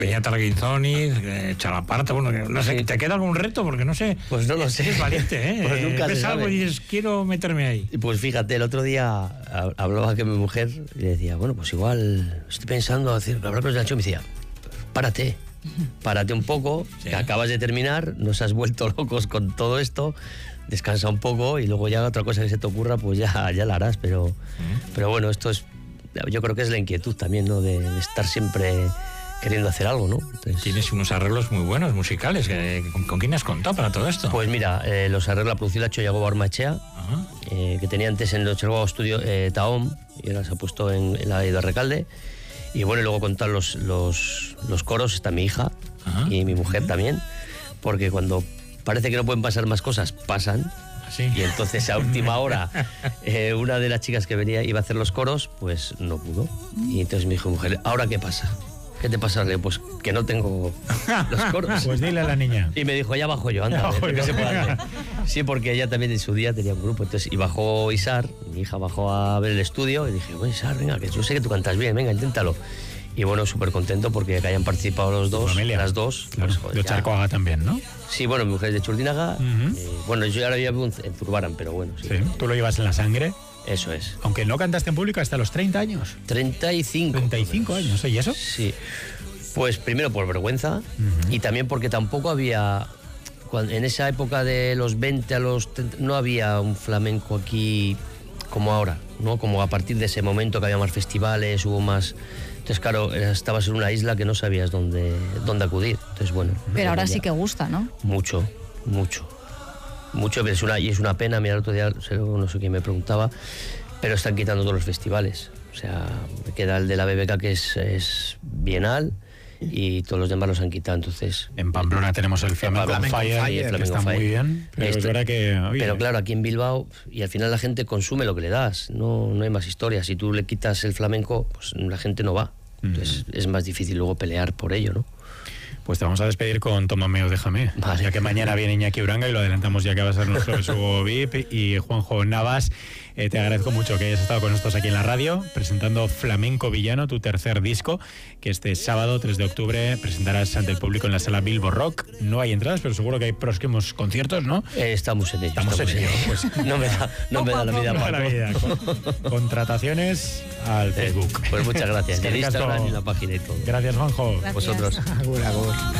Peñata Arguinzoni, Chalaparta, bueno, no sé, ¿te queda algún reto? Porque no sé. Pues no lo sé. Es valiente, ¿eh? Pues nunca ves se algo sabe. y dices, quiero meterme ahí. Pues fíjate, el otro día hablaba que mi mujer y le decía, bueno, pues igual estoy pensando hablar con el Nacho, y me decía, párate un poco, que acabas de terminar, nos has vuelto locos con todo esto, descansa un poco y luego ya otra cosa que se te ocurra, pues ya la harás, pero bueno, esto es, yo creo que es la inquietud también, ¿no? De estar siempre queriendo hacer algo, ¿no? Entonces, tienes unos arreglos muy buenos, musicales. ¿Con quién has contado para todo esto? Pues mira, los arreglos la producción la ha hecho Yago Barmachea, que tenía antes en el Cherguago Studio Taom, y ahora se ha puesto en la de Recalde. Y bueno, y luego contar los coros está mi hija y mi mujer también, porque cuando parece que no pueden pasar más cosas, pasan. ¿Sí? Y entonces a última hora una de las chicas que venía iba a hacer los coros, pues no pudo. Y entonces me dijo mi mujer, ¿ahora qué pasa? ¿Qué te pasa? Pues que no tengo los coros. Pues dile a la niña. Y me dijo, ya bajo yo, anda, a ver qué se puede hacer. Sí, porque ella también en su día tenía un grupo. Entonces, y bajó Isar, mi hija bajó a ver el estudio y dije, bueno, Isar, venga, que yo sé que tú cantas bien, venga, inténtalo. Y bueno, súper contento porque que hayan participado los dos, las dos. Claro, pues, joder, de Charcoaga también, ¿no? Sí, bueno, mi mujer es de Churdínaga. Bueno, yo ahora vivo en Zurbarán, pero bueno. Sí. ¿Tú lo llevas en la sangre? Eso es. Aunque no cantaste en público hasta los 30 años. 35. 35 años, ¿y eso? Sí. Pues primero por vergüenza y también porque tampoco había, en esa época de los 20 a los 30, no había un flamenco aquí como ahora, ¿no? Como a partir de ese momento que había más festivales, hubo más. Entonces, claro, estabas en una isla que no sabías dónde acudir. Entonces, bueno. Pero ahora sí que gusta, ¿no? Mucho. Pero es una pena. Mira, el otro día, no sé quién me preguntaba, pero están quitando todos los festivales. O sea, me queda el de la BBK, que es bienal, y todos los demás los han quitado. Entonces, en Pamplona tenemos el Flamenco on Fire, que está muy bien, pero es verdad que... Pero claro, aquí en Bilbao, y al final la gente consume lo que le das, no hay más historia. Si tú le quitas el flamenco, pues la gente no va. Entonces es más difícil luego pelear por ello, ¿no? Pues te vamos a despedir con Tómame o déjame, vale. Ya que mañana viene Iñaki Uranga y lo adelantamos ya que va a ser nuestro besugo VIP, y Juanjo Navas, te agradezco mucho que hayas estado con nosotros aquí en la radio presentando Flamenco Villano, tu tercer disco, que este sábado 3 de octubre presentarás ante el público en la sala Bilbo Rock. No hay entradas, pero seguro que hay próximos conciertos, ¿no? Estamos en ello. Estamos en ello. Pues, no me da la vida para Contrataciones al Facebook. Pues muchas gracias. En el Instagram y en la página y todo. Gracias, Juanjo. Gracias. Vosotros. Agur, agur.